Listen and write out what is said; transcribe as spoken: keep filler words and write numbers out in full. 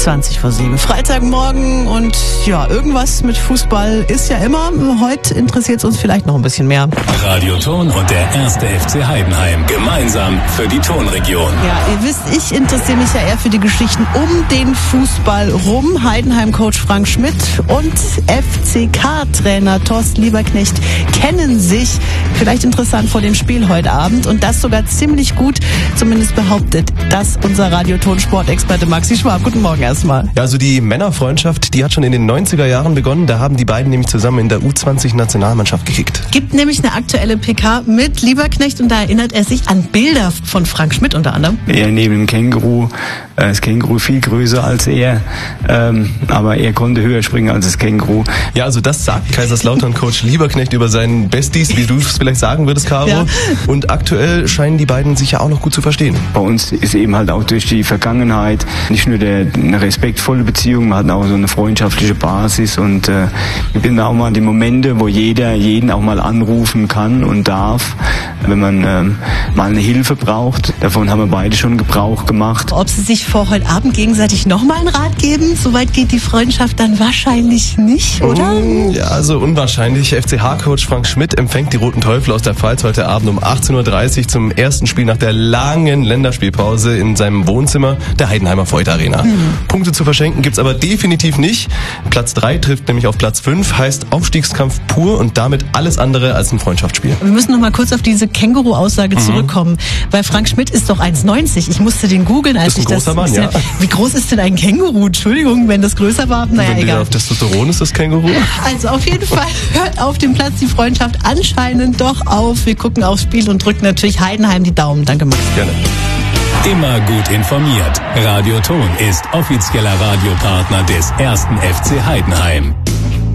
zwanzig vor sieben. Freitagmorgen und ja, irgendwas mit Fußball ist ja immer. Heute interessiert es uns vielleicht noch ein bisschen mehr. Radio Thon und der erste F C Heidenheim. Gemeinsam für die Thonregion. Ja, ihr wisst, ich interessiere mich ja eher für die Geschichten um den Fußball rum. Heidenheim-Coach Frank Schmidt und F C K-Trainer Thorsten Lieberknecht kennen sich. Vielleicht interessant vor dem Spiel heute Abend. Und das sogar ziemlich gut, zumindest behauptet das unser Radio Thon Sportexperte Maxi Schwab. Guten Morgen erstmal. Ja, also die Männerfreundschaft, die hat schon in den neunziger Jahren begonnen. Da haben die beiden nämlich zusammen in der U zwanzig Nationalmannschaft gekickt. Gibt nämlich eine aktuelle P K mit Lieberknecht und da erinnert er sich an Bilder von Frank Schmidt unter anderem. Er neben dem Känguru, äh, das Känguru viel größer als er, ähm, aber er konnte höher springen als das Känguru. Ja, also das sagt Kaiserslautern-Coach Lieberknecht über seinen Besties, wie du es vielleicht sagen würdest, Caro. Ja. Und aktuell scheinen die beiden sich ja auch noch gut zu verstehen. Bei uns ist eben halt auch durch die Vergangenheit nicht nur der, eine respektvolle Beziehung, man hat auch so eine freundschaftliche Basis und äh, ich bin da auch mal die Momente, wo jeder jeden auch mal anrufen kann und darf, wenn man ähm, mal eine Hilfe braucht. Davon haben wir beide schon Gebrauch gemacht. Ob sie sich vor heute Abend gegenseitig nochmal einen Rat geben, soweit geht die Freundschaft dann wahrscheinlich nicht, oder? Mm, ja, also unwahrscheinlich. F C H-Coach Frank Schmidt empfängt die Roten Teufel aus der Pfalz heute Abend um achtzehn Uhr dreißig zum ersten Spiel nach der langen Länderspielpause in seinem Wohnzimmer der Heidenheimer Voigt Arena. Mhm. Punkte zu verschenken gibt's aber definitiv nicht. Platz drei trifft nämlich auf Platz fünf, heißt Aufstiegskampf pur und damit alles andere als ein Freundschaftsspiel. Wir müssen noch mal kurz auf diese Känguru-Aussage mhm. zurückkommen, weil Frank Schmidt ist doch eins neunzig. Ich musste den googeln, als ist ein ich großer das... Mann, ja. Wie groß ist denn ein Känguru? Entschuldigung, wenn das größer war. Naja, wenn egal. Auf Testosteron ist das Känguru. Also auf jeden Fall hört auf dem Platz die Freundschaft anscheinend doch auf. Wir gucken aufs Spiel und drücken natürlich Heidenheim die Daumen. Danke, Max. Gerne. Immer gut informiert. Radio Thon ist offizieller Radiopartner des ersten F C Heidenheim.